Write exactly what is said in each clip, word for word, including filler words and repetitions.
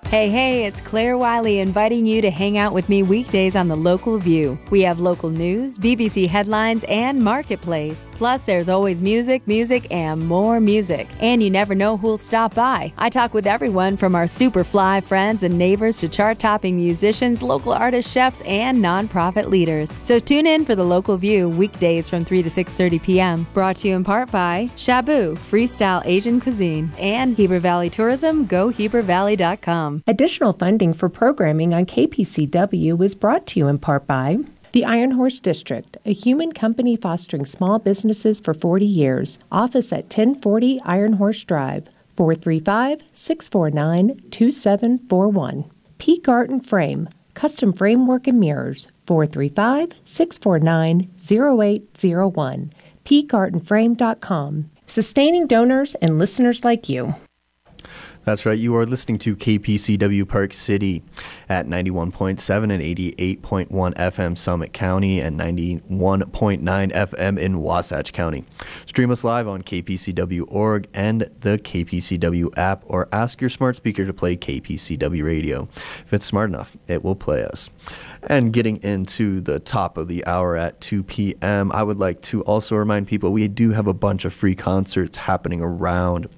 Hey, hey, it's Claire Wiley inviting you to hang out with me weekdays on The Local View. We have local news, B B C headlines, and Marketplace. Plus, there's always music, music, and more music. And you never know who'll stop by. I talk with everyone from our super fly friends and neighbors to chart-topping musicians, local artists, chefs, and nonprofit leaders. So tune in for The Local View weekdays from three to six thirty p.m. Brought to you in part by Shabu, Freestyle Asian Cuisine, and Heber Valley Tourism, go heber valley dot com. Additional funding for programming on K P C W is brought to you in part by the Iron Horse District, a human company fostering small businesses for forty years. Office at ten forty Iron Horse Drive, four three five, six four nine, two seven four one. Peak Art and Frame, custom framework and mirrors, four three five, six four nine, zero eight zero one. peak art and frame dot com. Sustaining donors and listeners like you. That's right. You are listening to K P C W Park City at ninety-one point seven and eighty-eight point one F M Summit County and ninety-one point nine F M in Wasatch County. Stream us live on K P C W dot org and the K P C W app, or ask your smart speaker to play K P C W radio. If it's smart enough, it will play us. And getting into the top of the hour at two p.m., I would like to also remind people we do have a bunch of free concerts happening around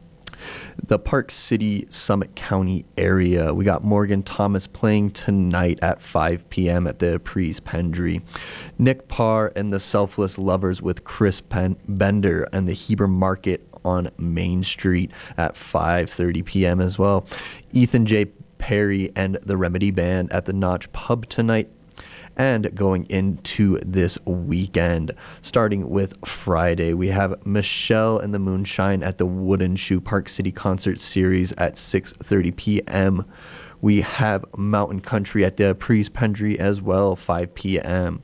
the Park City, Summit County area. We got Morgan Thomas playing tonight at five p.m. at the Apries Pendry. Nick Parr and the Selfless Lovers with Chris Pen- Bender and the Heber Market on Main Street at five thirty p.m. as well. Ethan J. Perry and the Remedy Band at the Notch Pub tonight. And going into this weekend, starting with Friday, we have Michelle and the Moonshine at the Wooden Shoe Park City Concert Series at six thirty p.m. We have Mountain Country at the Apries Pendry as well, five p.m.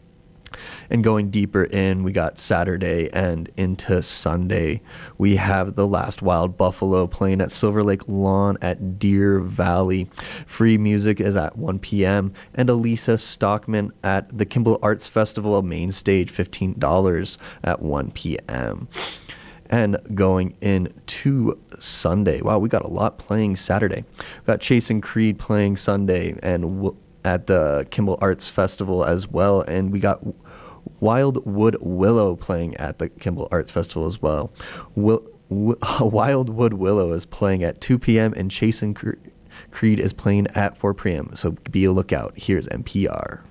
And going deeper in, we got Saturday and into Sunday. We have The Last Wild Buffalo playing at Silver Lake Lawn at Deer Valley. Free music is at one p.m. And Elisa Stockman at the Kimball Arts Festival main stage, fifteen dollars at one p.m. And going into Sunday, wow, we got a lot playing Saturday. We got Chase and Creed playing Sunday and w- at the Kimball Arts Festival as well. And we got Wildwood Willow playing at the Kimball Arts Festival as well. Will, w- Wildwood Willow is playing at two p.m. and Chase and Cre- Creed is playing at four p.m. So be a lookout. Here's N P R.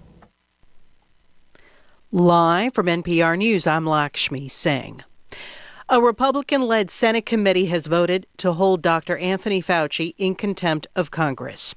Live from N P R News, I'm Lakshmi Singh. A Republican-led Senate committee has voted to hold Doctor Anthony Fauci in contempt of Congress.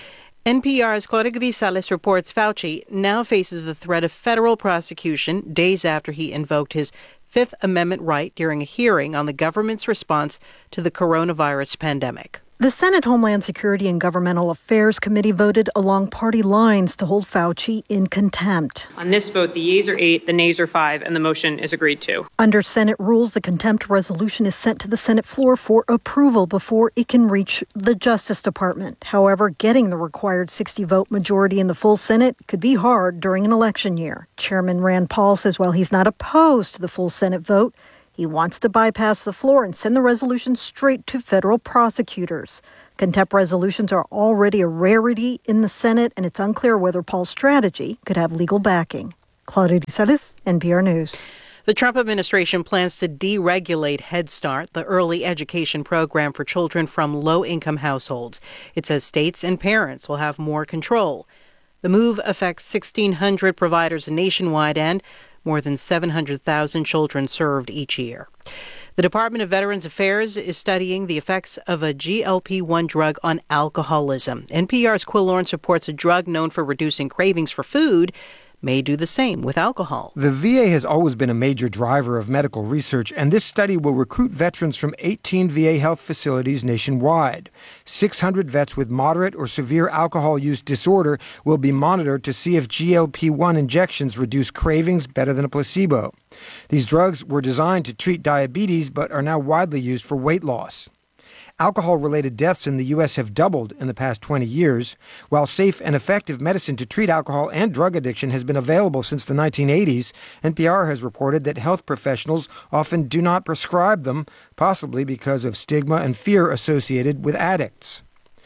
N P R's Claudia Grisales reports Fauci now faces the threat of federal prosecution days after he invoked his Fifth Amendment right during a hearing on the government's response to the coronavirus pandemic. The Senate Homeland Security and Governmental Affairs Committee voted along party lines to hold Fauci in contempt. On this vote, the yeas are eight, the nays are five, and the motion is agreed to. Under Senate rules, the contempt resolution is sent to the Senate floor for approval before it can reach the Justice Department. However, getting the required sixty-vote majority in the full Senate could be hard during an election year. Chairman Rand Paul says while he's not opposed to the full Senate vote, he wants to bypass the floor and send the resolution straight to federal prosecutors. Contempt resolutions are already a rarity in the Senate, and it's unclear whether Paul's strategy could have legal backing. Claudia Grisales, N P R News. The Trump administration plans to deregulate Head Start, the early education program for children from low-income households. It says states and parents will have more control. The move affects sixteen hundred providers nationwide and more than seven hundred thousand children served each year. The Department of Veterans Affairs is studying the effects of a G L P one drug on alcoholism. N P R's Quill Lawrence reports a drug known for reducing cravings for food may do the same with alcohol. The V A has always been a major driver of medical research, and this study will recruit veterans from eighteen V A health facilities nationwide. six hundred vets with moderate or severe alcohol use disorder will be monitored to see if G L P one injections reduce cravings better than a placebo. These drugs were designed to treat diabetes, but are now widely used for weight loss. Alcohol-related deaths in the U S have doubled in the past twenty years. While safe and effective medicine to treat alcohol and drug addiction has been available since the nineteen eighties, N P R has reported that health professionals often do not prescribe them, possibly because of stigma and fear associated with addicts.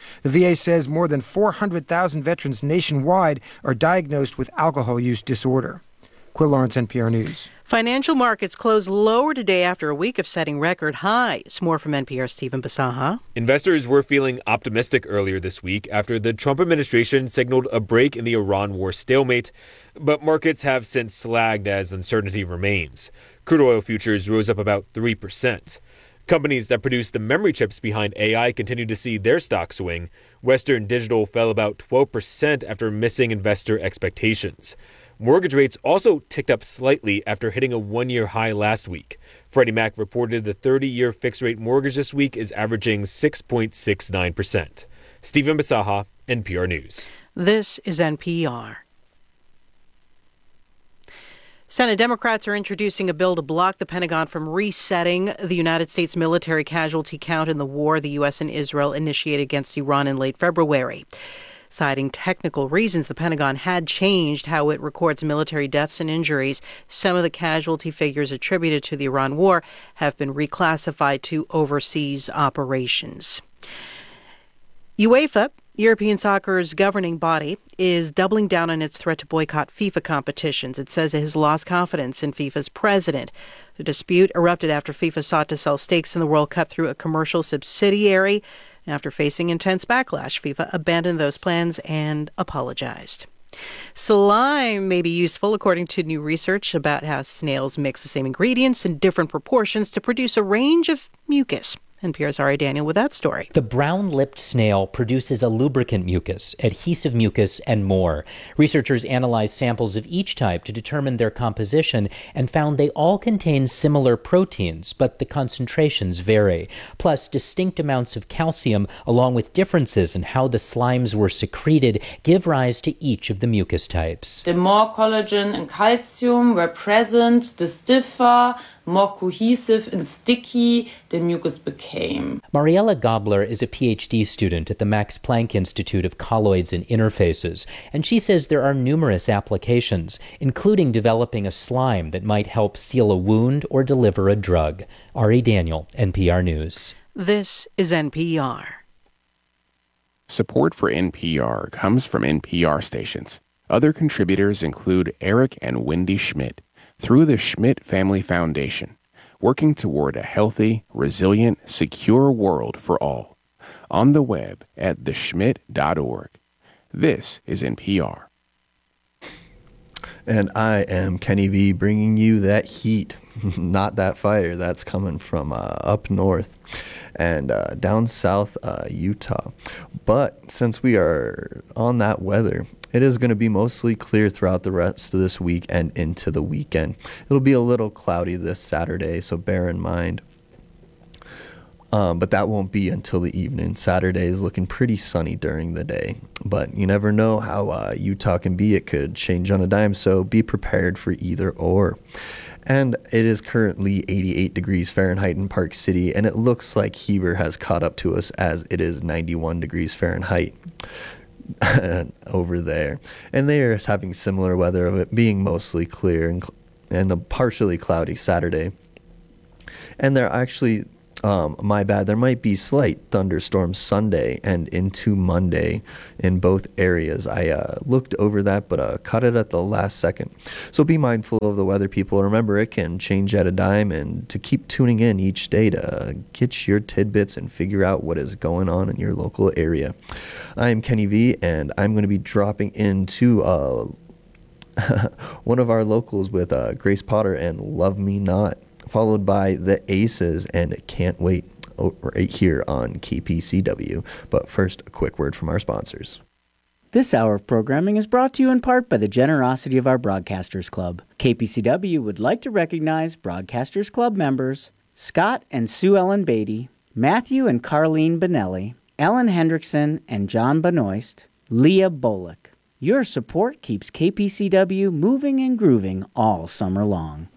The V A says more than four hundred thousand veterans nationwide are diagnosed with alcohol use disorder. Quill Lawrence, N P R News. Financial markets closed lower today after a week of setting record highs. More from N P R's Stephen Basaha. Investors were feeling optimistic earlier this week after the Trump administration signaled a break in the Iran war stalemate, but markets have since lagged as uncertainty remains. Crude oil futures rose up about three percent. Companies that produce the memory chips behind A I continue to see their stock swing. Western Digital fell about twelve percent after missing investor expectations. Mortgage rates also ticked up slightly after hitting a one-year high last week. Freddie Mac reported the thirty-year fixed-rate mortgage this week is averaging six point six nine percent. Stephen Basaha, N P R News. This is N P R. Senate Democrats are introducing a bill to block the Pentagon from resetting the United States military casualty count in the war the U S and Israel initiated against Iran in late February. Citing technical reasons, the Pentagon had changed how it records military deaths and injuries. Some of the casualty figures attributed to the Iran war have been reclassified to overseas operations. UEFA, European soccer's governing body, is doubling down on its threat to boycott FIFA competitions. It says it has lost confidence in FIFA's president. The dispute erupted after FIFA sought to sell stakes in the World Cup through a commercial subsidiary. After facing intense backlash, FIFA abandoned those plans and apologized. Slime may be useful, according to new research about how snails mix the same ingredients in different proportions to produce a range of mucus. N P R's Ari Daniel with that story. The brown-lipped snail produces a lubricant mucus, adhesive mucus, and more. Researchers analyzed samples of each type to determine their composition and found they all contain similar proteins, but the concentrations vary. Plus, distinct amounts of calcium, along with differences in how the slimes were secreted, give rise to each of the mucus types. The more collagen and calcium were present, the stiffer, more cohesive and sticky the mucus became. Mariella Gobler is a P H D student at the Max Planck Institute of Colloids and Interfaces, and she says there are numerous applications, including developing a slime that might help seal a wound or deliver a drug. Ari Daniel, N P R News. This is N P R. Support for N P R comes from N P R stations. Other contributors include Eric and Wendy Schmidt, through the Schmidt Family Foundation, working toward a healthy, resilient, secure world for all. On the web at the schmidt dot org. This is N P R. And I am Kenny V, bringing you that heat, not that fire that's coming from uh, up north and uh, down south uh, Utah. But since we are on that weather, it is going to be mostly clear throughout the rest of this week and into the weekend. It'll be a little cloudy this Saturday, so bear in mind. Um, but that won't be until the evening. Saturday is looking pretty sunny during the day. But you never know how uh, Utah can be. It could change on a dime, so be prepared for either or. And it is currently eighty-eight degrees Fahrenheit in Park City, and it looks like Heber has caught up to us as it is ninety-one degrees Fahrenheit. Over there, and they are having similar weather of it being mostly clear and, cl- and a partially cloudy Saturday. And they're actually, um, my bad, there might be slight thunderstorms Sunday and into Monday in both areas. I uh, looked over that, but uh, cut it at the last second. So be mindful of the weather, people. Remember, it can change at a dime, and to keep tuning in each day to get your tidbits and figure out what is going on in your local area. I am Kenny V, and I'm going to be dropping into uh, one of our locals with uh, Grace Potter and Love Me Not, followed by the Aces and Can't Wait right here on K P C W. But first, a quick word from our sponsors. This hour of programming is brought to you in part by the generosity of our Broadcasters Club. K P C W would like to recognize Broadcasters Club members Scott and Sue Ellen Beatty, Matthew and Carlene Benelli, Ellen Hendrickson and John Benoist, Leah Bullock. Your support keeps K P C W moving and grooving all summer long.